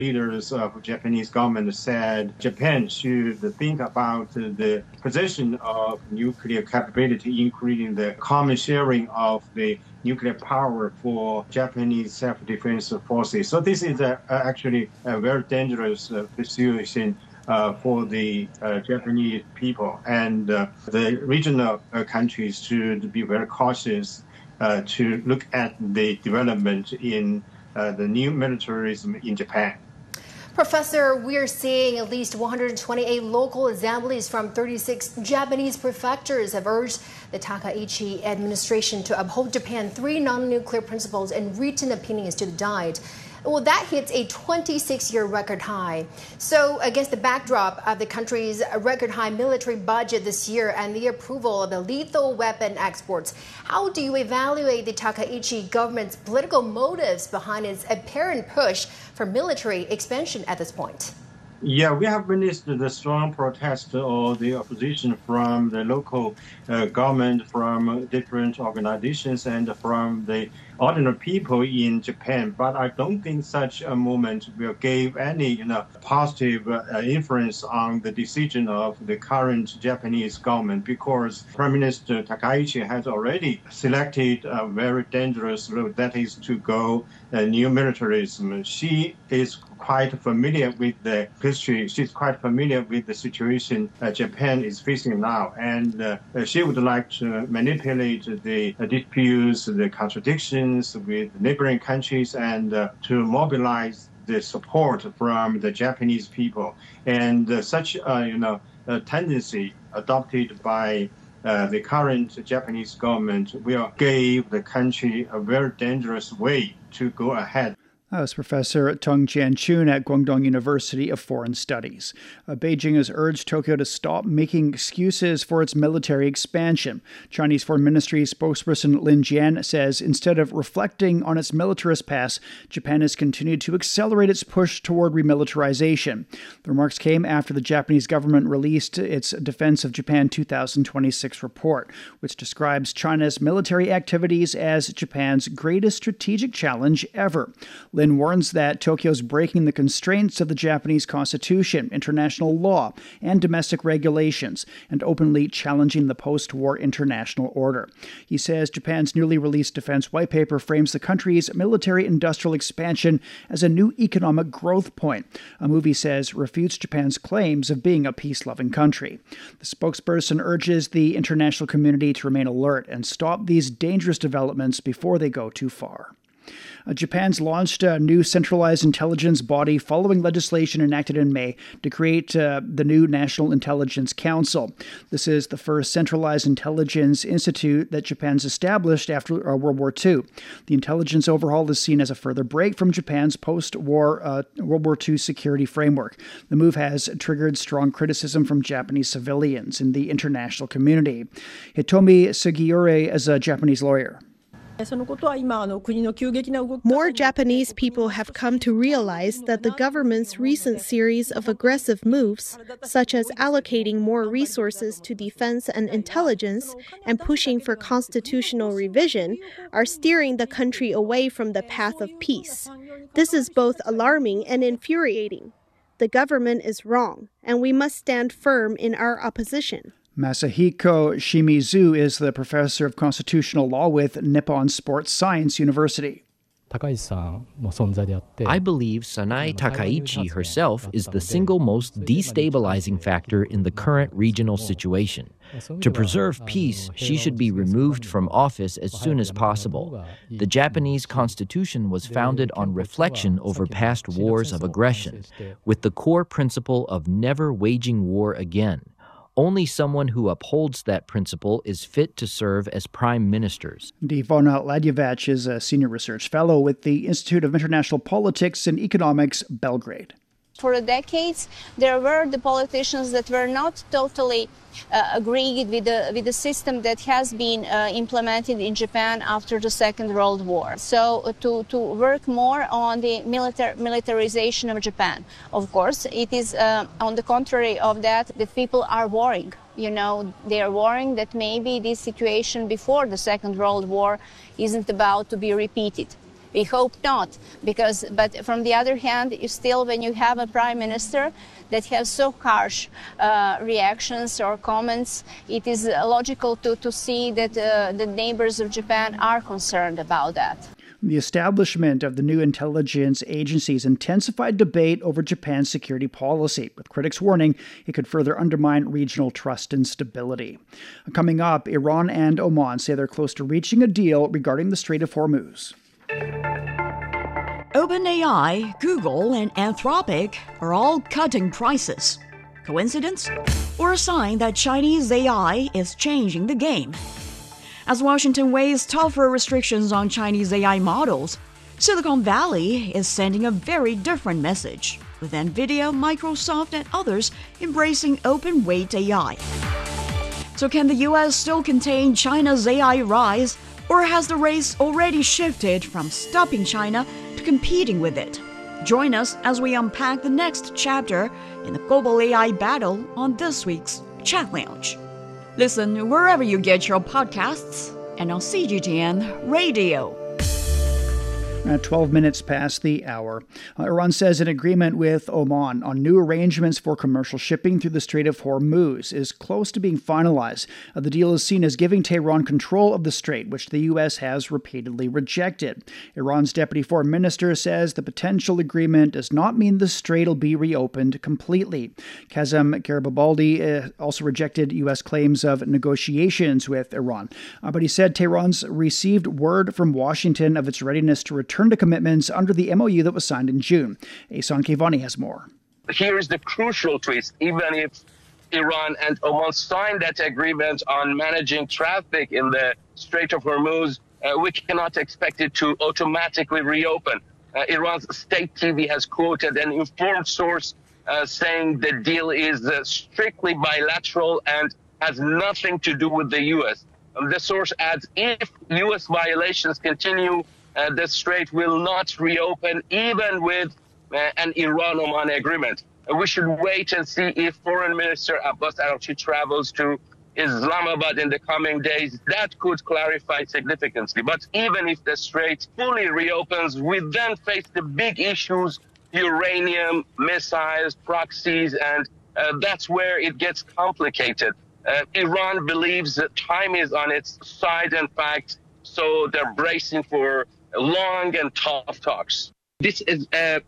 leaders of the Japanese government said Japan should think about the position of nuclear capability, including the common sharing of the nuclear power for Japanese self-defense forces. So this is actually a very dangerous situation for the Japanese people. And the regional countries should be very cautious to look at the development in the new militarism in Japan. Professor, we're seeing at least 128 local assemblies from 36 Japanese prefectures have urged the Takaichi administration to uphold Japan's 3 non-nuclear principles and written opinions to the Diet. Well, that hits a 26-year record high. So against the backdrop of the country's record high military budget this year and the approval of the lethal weapon exports, how do you evaluate the Takaichi government's political motives behind its apparent push for military expansion at this point? Yeah, we have witnessed the strong protest or the opposition from the local government, from different organizations, and from the ordinary people in Japan. But I don't think such a movement will give any positive influence on the decision of the current Japanese government, because Prime Minister Takaichi has already selected a very dangerous route, that is to go new militarism. She is quite familiar with the history. She's quite familiar with the situation Japan is facing now. And she would like to manipulate the disputes, the contradictions with neighboring countries, and to mobilize the support from the Japanese people. And such a tendency adopted by the current Japanese government will give the country a very dangerous way to go ahead. That was Professor Tung Jianchun at Guangdong University of Foreign Studies. Beijing has urged Tokyo to stop making excuses for its military expansion. Chinese Foreign Ministry spokesperson Lin Jian says instead of reflecting on its militarist past, Japan has continued to accelerate its push toward remilitarization. The remarks came after the Japanese government released its Defense of Japan 2026 report, which describes China's military activities as Japan's greatest strategic challenge ever. Lin warns that Tokyo is breaking the constraints of the Japanese constitution, international law, and domestic regulations, and openly challenging the post-war international order. He says Japan's newly released defense white paper frames the country's military-industrial expansion as a new economic growth point. A move, he says, refutes Japan's claims of being a peace-loving country. The spokesperson urges the international community to remain alert and stop these dangerous developments before they go too far. Japan's launched a new centralized intelligence body following legislation enacted in May to create the new National Intelligence Council. This is the first centralized intelligence institute that Japan's established after World War II. The intelligence overhaul is seen as a further break from Japan's post-war World War II security framework. The move has triggered strong criticism from Japanese civilians in the international community. Hitomi Sugiura is a Japanese lawyer. More Japanese people have come to realize that the government's recent series of aggressive moves, such as allocating more resources to defense and intelligence and pushing for constitutional revision, are steering the country away from the path of peace. This is both alarming and infuriating. The government is wrong, and we must stand firm in our opposition. Masahiko Shimizu is the professor of constitutional law with Nippon Sports Science University. I believe Sanae Takaichi herself is the single most destabilizing factor in the current regional situation. To preserve peace, she should be removed from office as soon as possible. The Japanese constitution was founded on reflection over past wars of aggression, with the core principle of never waging war again. Only someone who upholds that principle is fit to serve as prime ministers. Ivona Ladjevac is a senior research fellow with the Institute of International Politics and Economics, Belgrade. For decades, there were the politicians that were not totally agreed with the system that has been implemented in Japan after the Second World War. So to work more on the militarization of Japan. Of course, it is on the contrary of that people are worrying. They are worrying that maybe this situation before the Second World War isn't about to be repeated. We hope not, but from the other hand, when you have a prime minister that has so harsh reactions or comments, it is logical to see that the neighbors of Japan are concerned about that. The establishment of the new intelligence agencies intensified debate over Japan's security policy, with critics warning it could further undermine regional trust and stability. Coming up, Iran and Oman say they're close to reaching a deal regarding the Strait of Hormuz. OpenAI, Google, and Anthropic are all cutting prices. Coincidence? Or a sign that Chinese AI is changing the game? As Washington weighs tougher restrictions on Chinese AI models, Silicon Valley is sending a very different message, with NVIDIA, Microsoft, and others embracing open-weight AI. So can the U.S. still contain China's AI rise, or has the race already shifted from stopping China to competing with it? Join us as we unpack the next chapter in the global AI battle on this week's Chat Lounge. Listen wherever you get your podcasts and on CGTN Radio. 12 minutes past the hour. Iran says an agreement with Oman on new arrangements for commercial shipping through the Strait of Hormuz is close to being finalized. The deal is seen as giving Tehran control of the strait, which the U.S. has repeatedly rejected. Iran's deputy foreign minister says the potential agreement does not mean the strait will be reopened completely. Kazem Garibaldi also rejected U.S. claims of negotiations with Iran. But he said Tehran's received word from Washington of its readiness to return to commitments under the MOU that was signed in June. Ehsan Kevani has more. Here is the crucial twist. Even if Iran and Oman signed that agreement on managing traffic in the Strait of Hormuz, we cannot expect it to automatically reopen. Iran's state TV has quoted an informed source saying the deal is strictly bilateral and has nothing to do with the U.S. The source adds, if U.S. violations continue, the strait will not reopen even with an Iran-Oman agreement. We should wait and see if Foreign Minister Abbas Araghchi travels to Islamabad in the coming days. That could clarify significantly. But even if the strait fully reopens, we then face the big issues, uranium, missiles, proxies, and that's where it gets complicated. Iran believes that time is on its side, in fact, so they're bracing for long and tough talks. This is a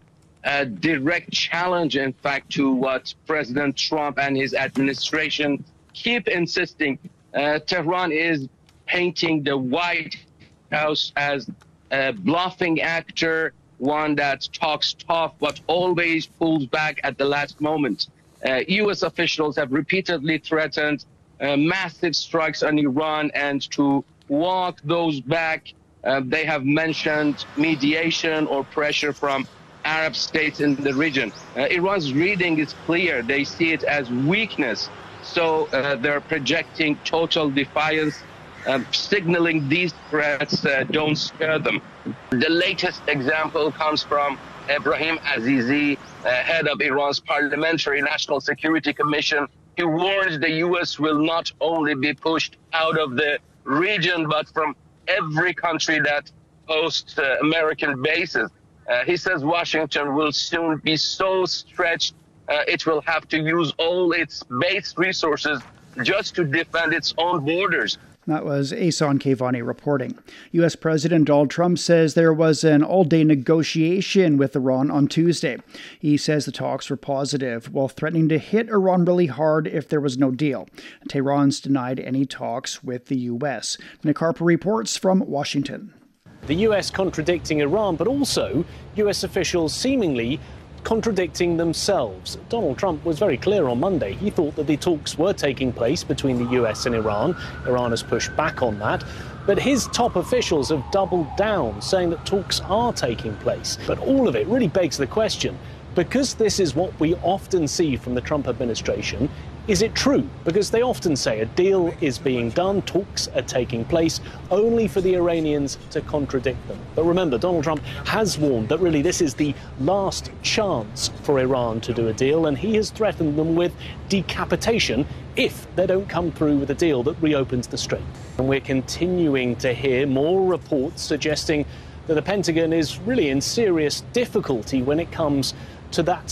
direct challenge, in fact, to what President Trump and his administration keep insisting. Tehran is painting the White House as a bluffing actor, one that talks tough but always pulls back at the last moment. U.S. officials have repeatedly threatened massive strikes on Iran, and to walk those back, they have mentioned mediation or pressure from Arab states in the region. Iran's reading is clear. They see it as weakness. So they're projecting total defiance, signaling these threats don't scare them. The latest example comes from Ebrahim Azizi, head of Iran's Parliamentary National Security Commission. He warns the U.S. will not only be pushed out of the region, but from every country that hosts American bases. He says Washington will soon be so stretched it will have to use all its base resources just to defend its own borders. That was Ehsan Kevani reporting. U.S. President Donald Trump says there was an all-day negotiation with Iran on Tuesday. He says the talks were positive, while threatening to hit Iran really hard if there was no deal. Tehran's denied any talks with the U.S. Nick Harper reports from Washington. The U.S. contradicting Iran, but also U.S. officials seemingly contradicting themselves. Donald Trump was very clear on Monday. He thought that the talks were taking place between the US and Iran. Iran has pushed back on that. But his top officials have doubled down, saying that talks are taking place. But all of it really begs the question, because this is what we often see from the Trump administration, is it true? Because they often say a deal is being done, talks are taking place, only for the Iranians to contradict them. But remember, Donald Trump has warned that really this is the last chance for Iran to do a deal, and he has threatened them with decapitation if they don't come through with a deal that reopens the strait. And we're continuing to hear more reports suggesting that the Pentagon is really in serious difficulty when it comes to that